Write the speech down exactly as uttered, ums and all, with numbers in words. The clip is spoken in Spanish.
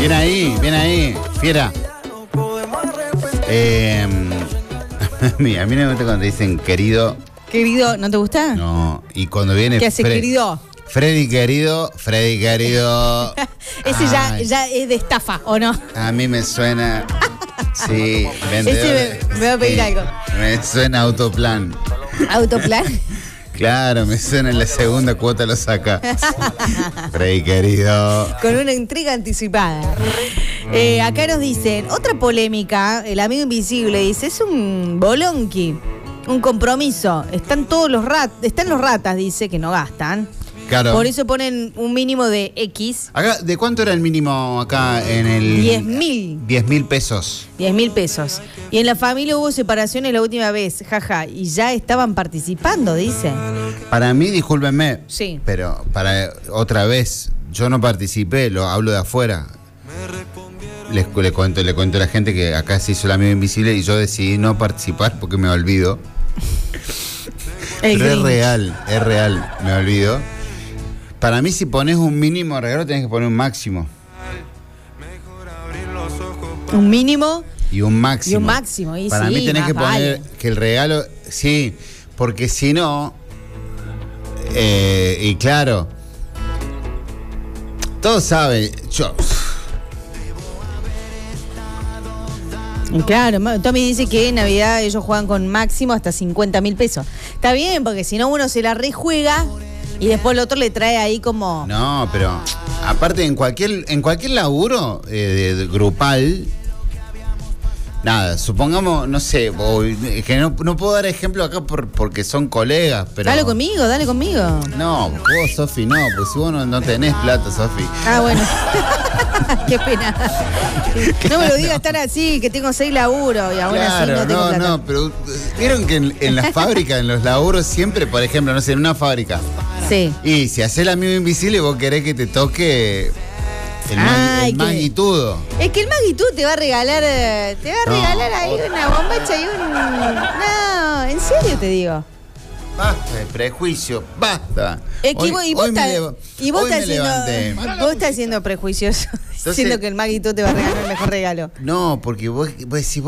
Bien ahí, bien ahí, fiera. Eh, mira, a mí no me gusta cuando dicen querido. Querido, ¿no te gusta? No, y cuando viene ¿Qué hace, Fre- querido? Freddy querido, Freddy querido. Ese ya, Ay, ya es de estafa, ¿o no? a mí me suena. Sí, vendedor. Ese me- me va a pedir sí, algo. Me suena autoplan. Autoplan. Claro, me suena en la segunda cuota lo saca. Freddy querido. Con una intriga anticipada. Eh, acá nos dicen, otra polémica, el amigo invisible dice, es un bolonqui, un compromiso. Están todos los rat, están los ratas, dice, que no gastan. Claro. Por eso ponen un mínimo de X. Acá, ¿de cuánto era el mínimo acá en el...? diez mil. diez mil pesos. diez mil pesos. Y en la familia hubo separaciones la última vez, jaja, y ya estaban participando, dice. Para mí, discúlpenme, Sí. pero para otra vez, yo no participé, lo hablo de afuera. Les, le, cuento, le cuento a la gente que acá se hizo el amigo invisible y yo decidí no participar porque me olvido. El Pero es Grinch. real, es real, me olvido. Para mí, si pones un mínimo regalo, tenés que poner un máximo. Un mínimo Y un máximo. y un máximo. Y Para sí, mí tenés más que poner vale. que el regalo, sí, porque si no, eh, y claro, todos saben, yo, Y claro, ma- Tommy dice que en Navidad ellos juegan con máximo hasta cincuenta mil pesos. Está bien, porque si no uno se la rejuega y después el otro le trae ahí como... no, pero aparte en cualquier, en cualquier laburo eh, de- de grupal, nada, supongamos, no sé, o- que no, no puedo dar ejemplo acá por, porque son colegas, pero... Dale conmigo, dale conmigo. No, vos, Sofi, no, pues si vos no, no tenés plata, Sofi. Ah, bueno. Qué pena. No me lo digas tan así, que tengo seis laburos y aún así no tengo no, plata. no, pero eh, vieron que en, en las fábricas, en los laburos, siempre, por ejemplo, no sé, en una fábrica, Sí. y si haces el amigo invisible, vos querés que te toque el, ma- Ay, el que- magnitudo. Es que el Magnitud te va a regalar, eh, te va a No, regalar ahí una bombacha y un... No, en serio te digo. Basta de prejuicio, basta. Es que Hoy- vos, y vos hoy me estás, levo- y vos hoy estás me siendo, levanté. vos estás siendo prejuicioso, diciendo que el Magnitud te va a regalar el mejor regalo. No, porque vos, vos decís,